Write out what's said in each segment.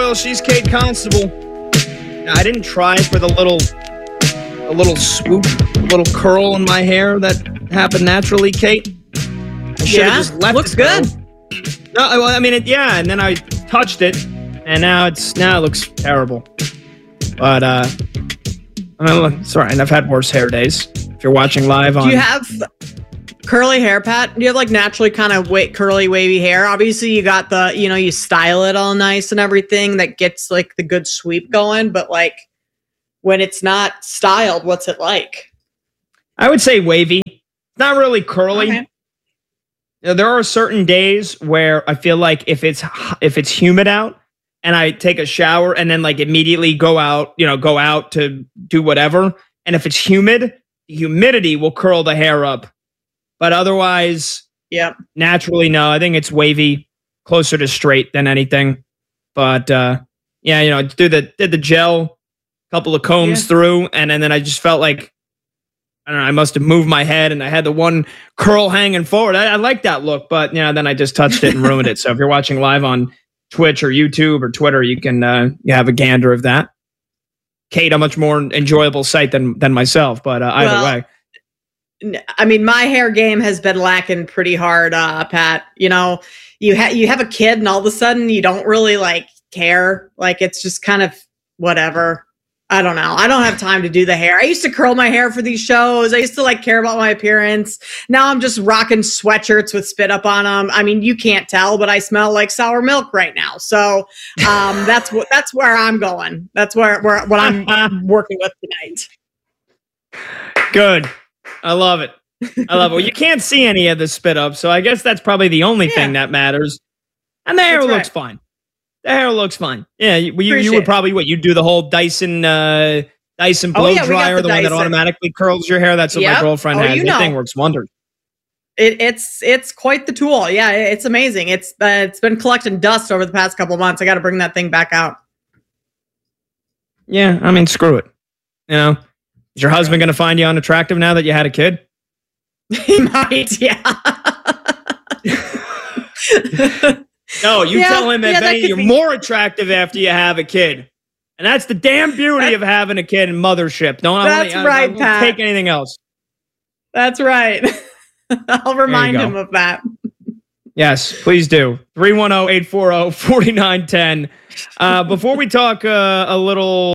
Nashville. She's Kate Constable. I didn't try for the little swoop, little curl in my hair that happened naturally, Kate. I should have just left looks it good. No, well, I mean, and then I touched it, and now it looks terrible. But it's all right. And I've had worse hair days. If you're watching live on, Do you have curly hair, Pat? Do you have like naturally kind of curly, wavy hair? Obviously, you got the, you style it all nice and everything that gets like the good sweep going. But like when it's not styled, what's it like? I would say wavy. Not really curly. Okay. There are certain days where I feel like if it's humid out and I take a shower and then like immediately go out to do whatever, and if it's humid, the humidity will curl the hair up. But otherwise, naturally, no. I think it's wavy, closer to straight than anything. But did the gel, couple of combs through, and then I just felt like, I don't know, I must have moved my head and I had the one curl hanging forward. I like that look, but then I just touched it and ruined it. So if you're watching live on Twitch or YouTube or Twitter, you can you have a gander of that. Kate, a much more enjoyable sight than myself, but either way. I mean, my hair game has been lacking pretty hard, Pat. You have a kid and all of a sudden you don't really like care. Like it's just kind of whatever. I don't know. I don't have time to do the hair. I used to curl my hair for these shows. I used to like care about my appearance. Now I'm just rocking sweatshirts with spit up on them. I mean, you can't tell, but I smell like sour milk right now. So that's where I'm going. That's what I'm working with tonight. Good. I love it. Well, you can't see any of the spit up, so I guess that's probably the only thing that matters. And the hair looks fine. The hair looks fine. Yeah, you would probably you'd do the whole Dyson blow dryer, the one that automatically curls your hair. That's what my girlfriend has. The thing works wonders. It's quite the tool. Yeah, it's amazing. It's been collecting dust over the past couple of months. I got to bring that thing back out. Yeah, I mean, screw it. Is your husband going to find you unattractive now that you had a kid? He might. Yeah. No, you tell him that you're more attractive after you have a kid. And that's the damn beauty of having a kid and mothership. That's right, Pat. Take anything else. That's right. I'll remind him of that. Yes, please do. 310-840-4910. Before we talk a little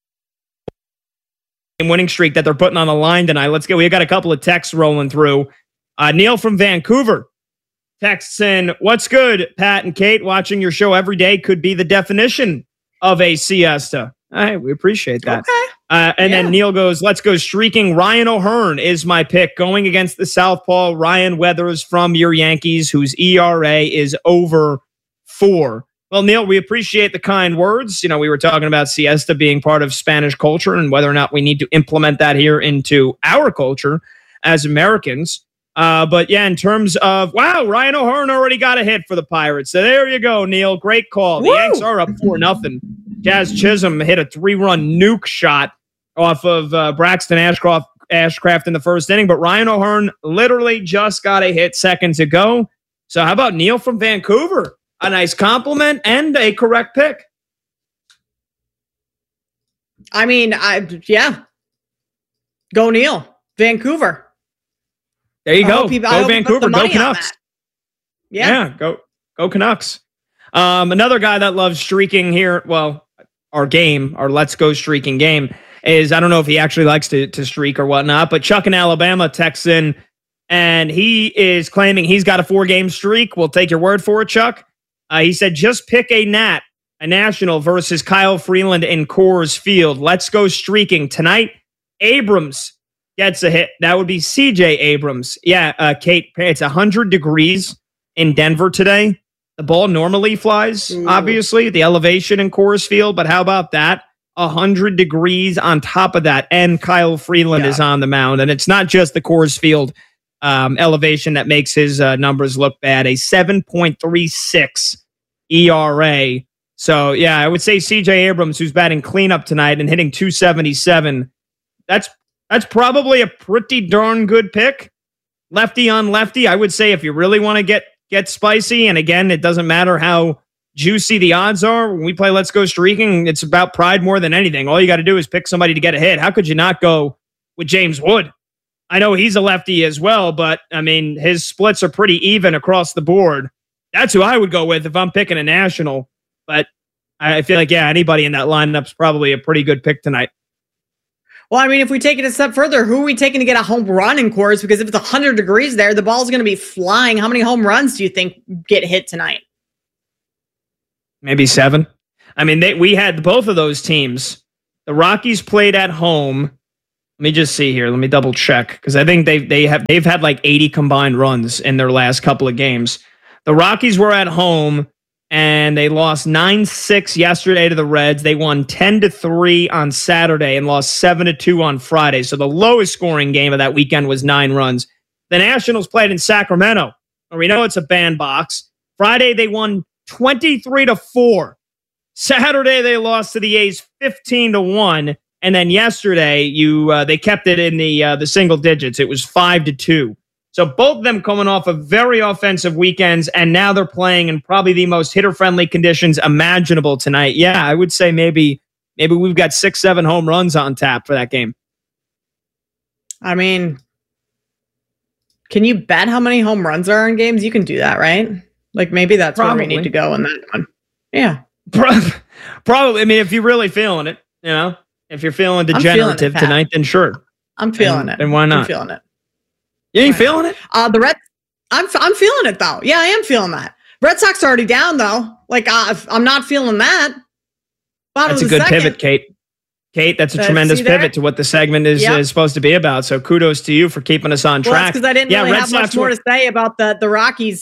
winning streak that they're putting on the line tonight, let's go. We got a couple of texts rolling through. Neil from Vancouver texts in, "What's good, Pat and Kate? Watching your show every day could be the definition of a siesta." All right, we appreciate that. Okay. Then Neil goes, "Let's go streaking. Ryan O'Hearn is my pick going against the Southpaw Ryan Weathers from your Yankees, whose ERA is over 4. Well, Neil, we appreciate the kind words. We were talking about siesta being part of Spanish culture and whether or not we need to implement that here into our culture as Americans. But yeah, in terms of, Ryan O'Hearn already got a hit for the Pirates. So there you go, Neil. Great call. The Yanks are up 4-0. Jazz Chisholm hit a 3-run nuke shot off of Braxton Ashcraft in the first inning. But Ryan O'Hearn literally just got a hit seconds ago. So how about Neil from Vancouver? A nice compliment and a correct pick. I mean, go Neil. Vancouver. There you go. Go Vancouver. Go Canucks. Yeah, go Canucks. Another guy that loves streaking here, our Let's Go Streaking game is, I don't know if he actually likes to streak or whatnot, but Chuck in Alabama texts in, and he is claiming he's got a 4-game streak. We'll take your word for it, Chuck. He said, just pick a national versus Kyle Freeland in Coors Field. Let's go streaking. Tonight, Abrams gets a hit. That would be CJ Abrams. Yeah, Kate, it's 100 degrees in Denver today. The ball normally flies, obviously, the elevation in Coors Field, but how about that? 100 degrees on top of that, and Kyle Freeland is on the mound. And it's not just the Coors Field elevation that makes his numbers look bad. A 7.36 ERA. So, yeah, I would say CJ Abrams, who's batting cleanup tonight and hitting 277, that's probably a pretty darn good pick. Lefty on lefty, I would say if you really want to get spicy, and again, it doesn't matter how juicy the odds are when we play Let's Go Streaking, it's about pride more than anything. All you got to do is pick somebody to get a hit. How could you not go with James Wood? I know he's a lefty as well, but I mean, his splits are pretty even across the board. That's who I would go with if I'm picking a national. But I feel like, yeah, anybody in that lineup's probably a pretty good pick tonight. Well, I mean, if we take it a step further, who are we taking to get a home run in Coors? Because if it's 100 degrees there, the ball's going to be flying. How many home runs do you think get hit tonight? Maybe 7. I mean, we had both of those teams. The Rockies played at home. Let me just see here. Let me double check because I think they've had like 80 combined runs in their last couple of games. The Rockies were at home and they lost 9-6 yesterday to the Reds. They won 10-3 on Saturday and lost 7-2 on Friday. So the lowest scoring game of that weekend was 9 runs. The Nationals played in Sacramento, where we know it's a bandbox. Friday they won 23-4. Saturday they lost to the A's 15-1. And then yesterday, they kept it in the single digits. It was 5-2. So both of them coming off of very offensive weekends, and now they're playing in probably the most hitter-friendly conditions imaginable tonight. Yeah, I would say maybe we've got 6-7 home runs on tap for that game. I mean, can you bet how many home runs there are in games? You can do that, right? Like maybe that's where we need to go in that one. Yeah, probably. I mean, if you're really feeling it, if you're feeling degenerative tonight, then sure. I'm feeling it. And why not? I'm feeling it. You ain't feeling it? The Red. I'm feeling it though. Yeah, I am feeling that. Red Sox are already down though. Like I'm not feeling that. That's a good pivot, Kate. Kate, that's a tremendous pivot to what the segment is supposed to be about. So kudos to you for keeping us on track. Because I didn't really have much more to say about the Rockies.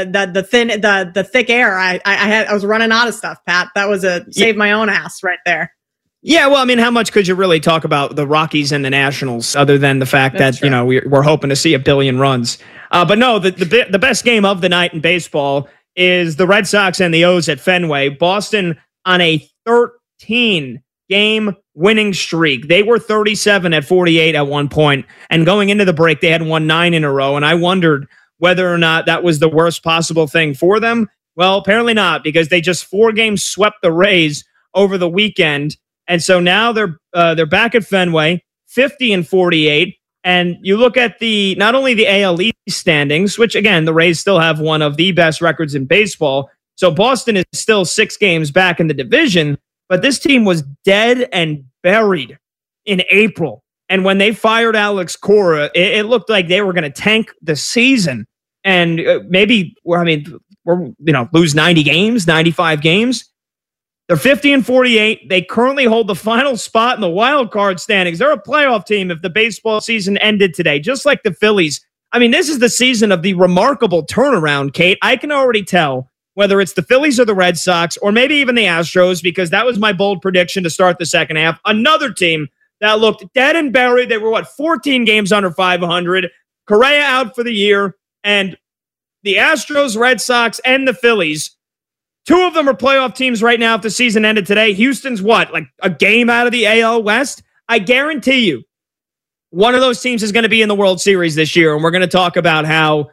The thick air. I was running out of stuff, Pat. That was save my own ass right there. Yeah, well, I mean, how much could you really talk about the Rockies and the Nationals other than the fact that, we're hoping to see 1 billion runs. But no, the best game of the night in baseball is the Red Sox and the O's at Fenway. Boston on a 13-game winning streak. They were 37 at 48 at one point, and going into the break, they had won 9 in a row, and I wondered whether or not that was the worst possible thing for them. Well, apparently not, because they just 4 games swept the Rays over the weekend. And so now they're back at Fenway, 50-48. And you look at not only the AL East standings, which again, the Rays still have one of the best records in baseball. So Boston is still 6 games back in the division, but this team was dead and buried in April. And when they fired Alex Cora, it looked like they were going to tank the season and lose 90 games, 95 games. They're 50-48. They currently hold the final spot in the wild card standings. They're a playoff team if the baseball season ended today, just like the Phillies. I mean, this is the season of the remarkable turnaround, Kate. I can already tell whether it's the Phillies or the Red Sox or maybe even the Astros, because that was my bold prediction to start the second half. Another team that looked dead and buried. They were, 14 games under 500. Correa out for the year. And the Astros, Red Sox, and the Phillies, 2 of them are playoff teams right now if the season ended today. Houston's like a game out of the AL West? I guarantee you one of those teams is going to be in the World Series this year, and we're going to talk about how,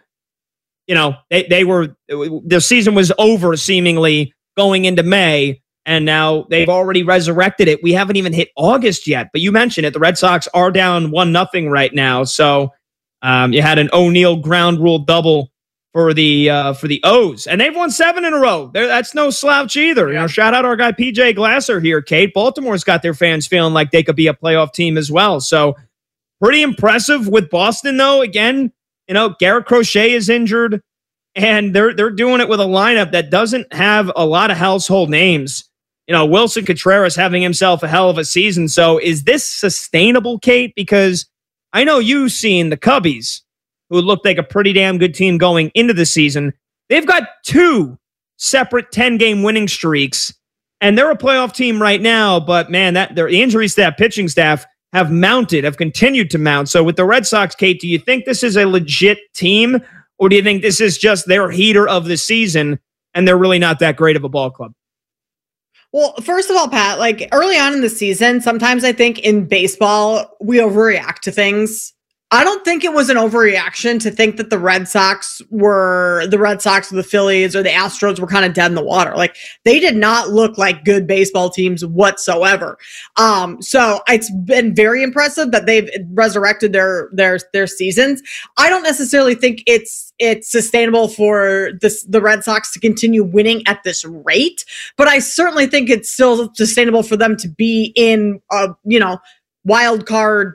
their season was over seemingly going into May, and now they've already resurrected it. We haven't even hit August yet, but you mentioned it. The Red Sox are down 1-0 right now, so you had an O'Neill ground rule double for the O's, and they've won 7 in a row. That's no slouch either. Shout out our guy PJ Glasser here, Kate. Baltimore's got their fans feeling like they could be a playoff team as well. So pretty impressive with Boston, though. Again, Garrett Crochet is injured, and they're doing it with a lineup that doesn't have a lot of household names. Wilson Contreras having himself a hell of a season. So is this sustainable, Kate? Because I know you've seen the Cubbies, who looked like a pretty damn good team going into the season. They've got 2 separate 10-game winning streaks, and they're a playoff team right now, but man, the injuries to that pitching staff have continued to mount. So with the Red Sox, Kate, do you think this is a legit team, or do you think this is just their heater of the season, and they're really not that great of a ball club? Well, first of all, Pat, early on in the season, sometimes I think in baseball, we overreact to things. I don't think it was an overreaction to think that the Red Sox or the Phillies or the Astros were kind of dead in the water. Like, they did not look like good baseball teams whatsoever. So it's been very impressive that they've resurrected their seasons. I don't necessarily think it's sustainable for the Red Sox to continue winning at this rate, but I certainly think it's still sustainable for them to be in wild card,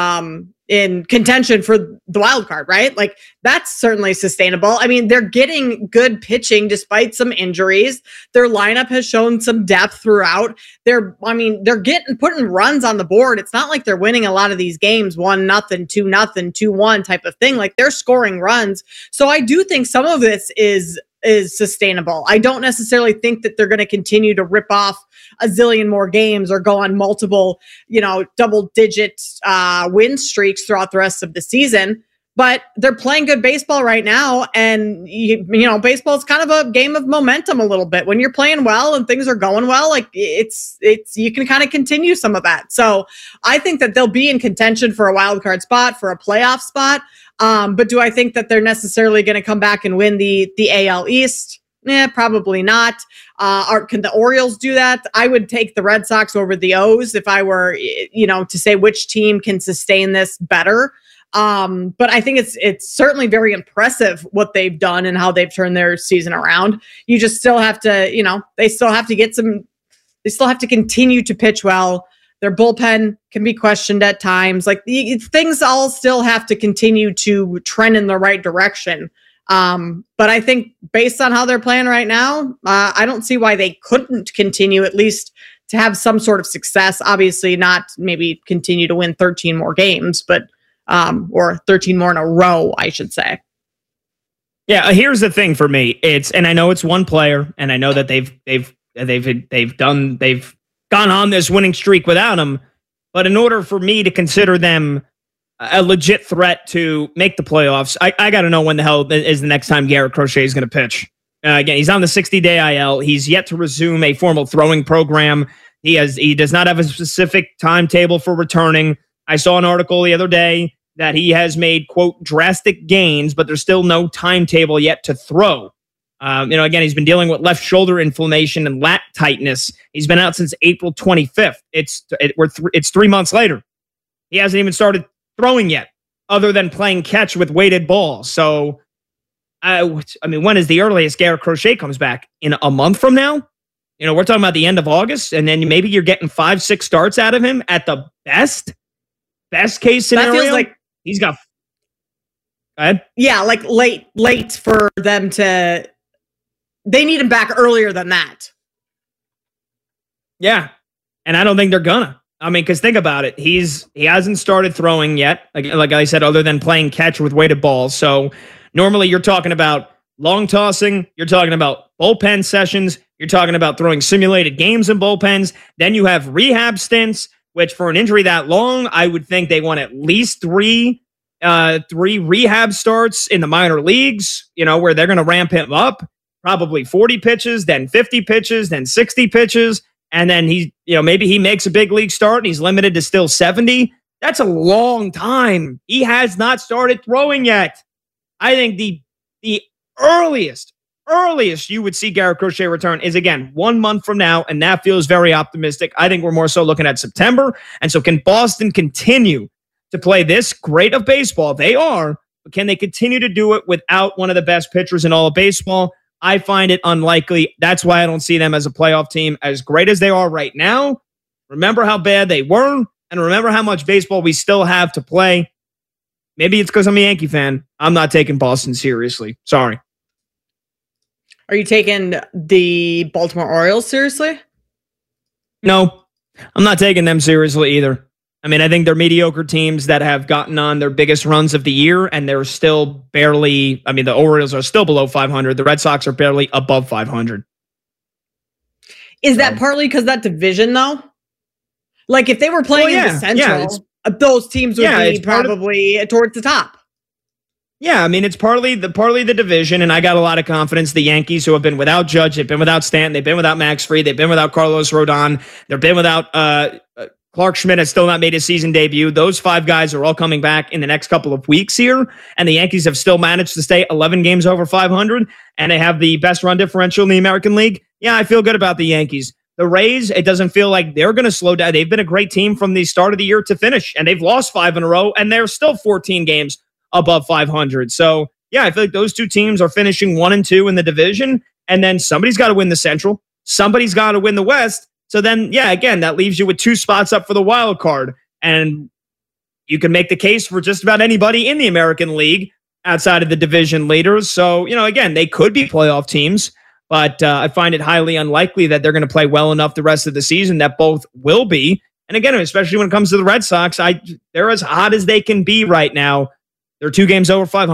in contention for the wild card, right? Like, that's certainly sustainable. I mean, they're getting good pitching despite some injuries. Their lineup has shown some depth throughout. They're putting runs on the board. It's not like they're winning a lot of these games 1-0, 2-0, 2-1 type of thing. Like, they're scoring runs. So I do think some of this is sustainable. I don't necessarily think that they're going to continue to rip off a zillion more games or go on multiple, double-digit win streaks throughout the rest of the season. But they're playing good baseball right now, and baseball is kind of a game of momentum a little bit. When you're playing well and things are going well, like it's you can kind of continue some of that. So I think that they'll be in contention for a wild card spot, for a playoff spot. But do I think that they're necessarily going to come back and win the AL East? Probably not. Can the Orioles do that? I would take the Red Sox over the O's if I were, to say which team can sustain this better. But I think it's certainly very impressive what they've done and how they've turned their season around. You just still have to, they still have to continue to pitch well. Their bullpen can be questioned at times. Like, things all still have to continue to trend in the right direction. But I think based on how they're playing right now, I don't see why they couldn't continue at least to have some sort of success. Obviously not maybe continue to win 13 more games, but or 13 more in a row, I should say. Yeah, here's the thing for me. And I know it's one player, and I know that they've gone on this winning streak without him. But in order for me to consider them a legit threat to make the playoffs, I got to know when the hell is the next time Garrett Crochet is going to pitch. Again, he's on the 60-day IL. He's yet to resume a formal throwing program. He does not have a specific timetable for returning. I saw an article the other day that he has made, quote, drastic gains, but there's still no timetable yet to throw. Again, he's been dealing with left shoulder inflammation and lat tightness. He's been out since April 25th. It's 3 months later. He hasn't even started throwing yet, other than playing catch with weighted balls. So, when is the earliest Garrett Crochet comes back? In a month from now? We're talking about the end of August, and then maybe you're getting 5-6 starts out of him at the best case scenario. That feels like he's got. Go ahead. Yeah, like late for them to. They need him back earlier than that. Yeah, and I don't think they're gonna. Because think about it. He hasn't started throwing yet, like I said, other than playing catch with weighted balls. So normally you're talking about long tossing. You're talking about bullpen sessions. You're talking about throwing simulated games in bullpens. Then you have rehab stints, which for an injury that long, I would think they want at least three rehab starts in the minor leagues, where they're going to ramp him up, probably 40 pitches, then 50 pitches, then 60 pitches. And then maybe he makes a big league start and he's limited to still 70. That's a long time. He has not started throwing yet. I think the earliest you would see Garrett Crochet return is, again, 1 month from now, and that feels very optimistic. I think we're more so looking at September. And so can Boston continue to play this great of baseball? They are, but can they continue to do it without one of the best pitchers in all of baseball? I find it unlikely. That's why I don't see them as a playoff team. As great as they are right now, remember how bad they were, and remember how much baseball we still have to play. Maybe it's because I'm a Yankee fan. I'm not taking Boston seriously. Sorry. Are you taking the Baltimore Orioles seriously? No, I'm not taking them seriously either. I think they're mediocre teams that have gotten on their biggest runs of the year, and they're still barely, the Orioles are still below 500. The Red Sox are barely above 500. Is that partly because that division, though? Like, if they were playing in the Central, those teams would be probably towards the top. Yeah, it's partly the division, and I got a lot of confidence. The Yankees, who have been without Judge, they've been without Stanton, they've been without Max Fried, they've been without Carlos Rodon, they've been without Clark Schmidt has still not made his season debut. Those 5 guys are all coming back in the next couple of weeks here. And the Yankees have still managed to stay 11 games over 500. And they have the best run differential in the American League. Yeah, I feel good about the Yankees. The Rays, it doesn't feel like they're going to slow down. They've been a great team from the start of the year to finish. And they've lost 5 in a row. And they're still 14 games above 500. So, yeah, I feel like those 2 teams are finishing 1 and 2 in the division. And then somebody's got to win the Central. Somebody's got to win the West. So then, yeah, again, that leaves you with 2 spots up for the wild card. And you can make the case for just about anybody in the American League outside of the division leaders. So, again, they could be playoff teams, but I find it highly unlikely that they're going to play well enough the rest of the season that both will be. And again, especially when it comes to the Red Sox, they're as hot as they can be right now. They're 2 games over 500.